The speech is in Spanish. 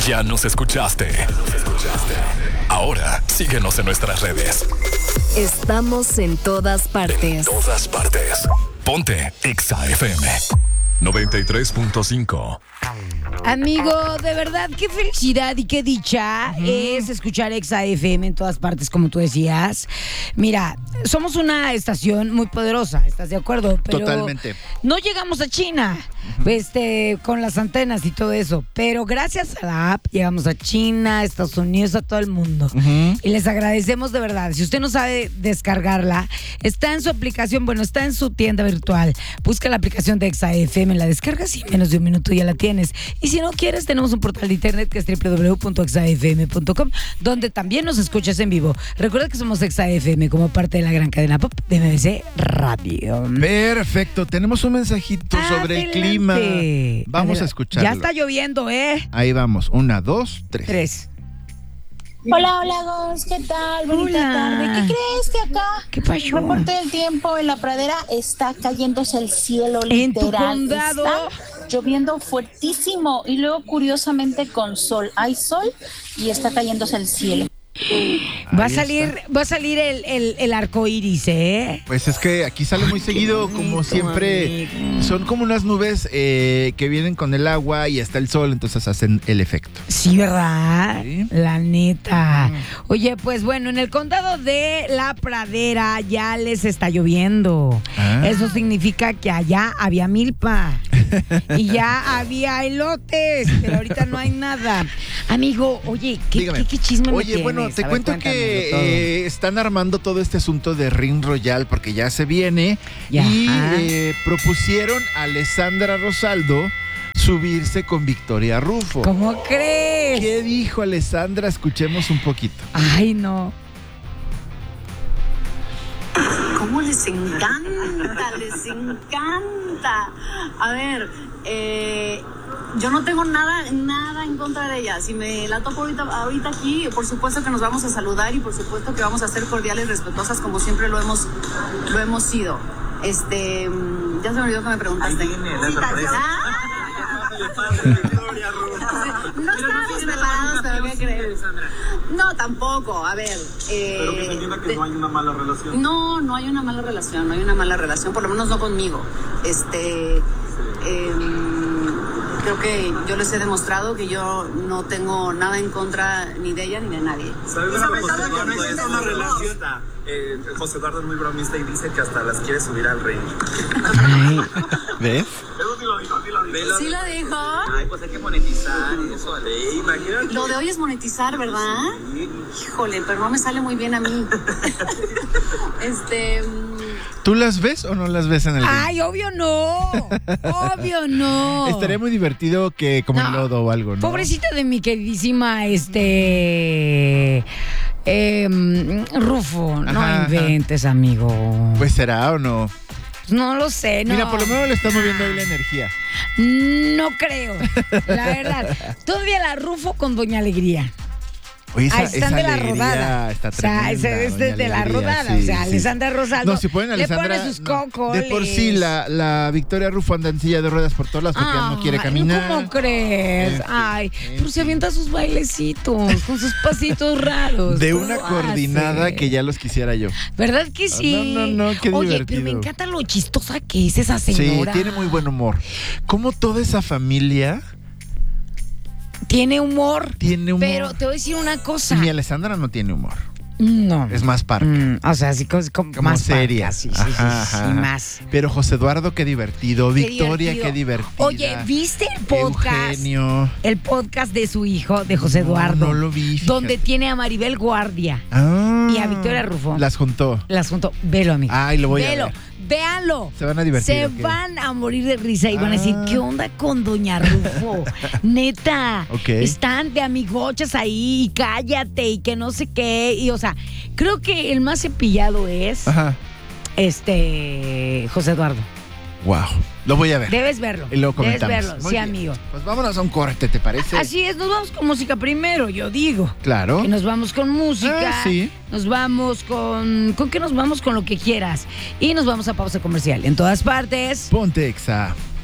Ya nos escuchaste. Ahora síguenos en nuestras redes. Estamos en todas partes. Ponte Exa FM 93.5. Amigo, de verdad, qué felicidad y qué dicha es escuchar Exa FM en todas partes, como tú decías. Mira, somos una estación muy poderosa, ¿estás de acuerdo? Pero totalmente. no llegamos a China, con las antenas y todo eso, pero gracias a la app llegamos a China, a Estados Unidos, a todo el mundo. Y les agradecemos de verdad. Si usted no sabe descargarla, está en su aplicación, está en su tienda virtual. Busca la aplicación de Exa FM, la descargas y en menos de un minuto ya la tienes. Y si no quieres, tenemos un portal de internet que es www.exafm.com, donde también nos escuchas en vivo. Recuerda que somos Exa FM como parte de la gran cadena pop de MBC Radio. Perfecto, tenemos un mensajito sobre el clima. Vamos a escucharlo. Ya está lloviendo, Ahí vamos, 1, 2, 3. Hola, Gos, ¿qué tal? Bonita tarde. ¿Qué crees que acá? ¿Qué pasó? Reporte del tiempo en la pradera, está cayéndose el cielo literal. ¿En tu condado? Está lloviendo fuertísimo y luego curiosamente con sol. Hay sol y está cayéndose el cielo. Va a salir el arco iris, Pues es que aquí sale muy seguido, como siempre. Son como unas nubes que vienen con el agua y está el sol, entonces hacen el efecto. Sí, ¿verdad? Sí. La neta. Oye, pues bueno, en el condado de La Pradera ya les está lloviendo. Eso significa que allá había milpa y ya había elotes, pero ahorita no hay nada. Amigo, oye, ¿qué chisme me tienes? Bueno, te cuento que están armando todo este asunto de Ring Royal porque ya se viene. Y propusieron a Alessandra Rosaldo subirse con Victoria Rufo. ¿Cómo crees? ¿Qué dijo Alessandra? Escuchemos un poquito. Ay, no. ¿Cómo les encanta? Les encanta. A ver, yo no tengo nada en contra de ella. Si me la toco ahorita aquí, por supuesto que nos vamos a saludar y por supuesto que vamos a ser cordiales y respetuosas como siempre lo hemos sido. Ya se me olvidó que me preguntaste. Ahí viene la sorpresa. No estábamos preparados, pero ¿qué crees? No, tampoco, a ver. Pero que se entienda que no hay una mala relación. No hay una mala relación, por lo menos no conmigo. Creo que yo les he demostrado que yo no tengo nada en contra ni de ella ni de nadie. ¿Sabes que no es una relación? José Eduardo es muy bromista y dice que hasta las quiere subir al ring. ¿Ves? Eso sí lo dijo. ¿Sí lo dijo? Ay, pues hay que monetizar eso, Ale. Imagínate. Lo de hoy es monetizar, ¿verdad? Sí. Híjole, pero no me sale muy bien a mí. ¿Tú las ves o no las ves en el ring? Ay, obvio no. Obvio no. Estaría muy divertido que como el lodo o algo, ¿no? Pobrecita de mi queridísima, Rufo. No inventes, amigo. Pues será o no. No lo sé, no. Mira, por lo menos le está moviendo ahí la energía. No creo, la verdad. Todavía la Rufo con Doña Alegría. Oye, están de la rodada. Está tremenda, o sea, es de la rodada. Sí, o sea, Alessandra Rosaldo. No, si ponen a Alessandra, le pone sus cocos. De por sí, la Victoria Rufo anda en silla de ruedas por todas las porque ya no quiere caminar. ¿Cómo crees? Ay, pero se avienta sus bailecitos, con sus pasitos raros. De una coordinada que ya los quisiera yo. ¿Verdad que sí? No, qué Oye, divertido. pero me encanta lo chistosa que es esa señora. Sí, tiene muy buen humor. Como toda esa familia... Tiene humor. Pero te voy a decir una cosa. Mi Alessandra no tiene humor. No. Es más parca. O sea, así como más seria. Parca, sí, más. Pero José Eduardo, qué divertido. Victoria, qué divertida. Oye, ¿viste el podcast? Eugenio. El podcast de su hijo, de José Eduardo. No lo vi, fíjate. Donde tiene a Maribel Guardia y a Victoria Rufo. Las juntó. Velo, amigo. Ay, lo voy a ver. Véanlo. Se van a divertir. Se van a morir de risa y van a decir, ¿qué onda con Doña Rufo? Neta. Están de amigochas ahí y cállate y que no sé qué. Y, o sea, creo que el más cepillado es José Eduardo. Wow. Lo voy a ver. Debes verlo. Y luego comentamos. Debes verlo, Muy sí, bien. amigo. Pues vámonos a un corte, ¿te parece? Así es, nos vamos con música primero, yo digo. Claro. Que nos vamos con música. Sí. Nos vamos con... ¿Con qué nos vamos? Con lo que quieras. Y nos vamos a pausa comercial. En todas partes. Ponte Exa.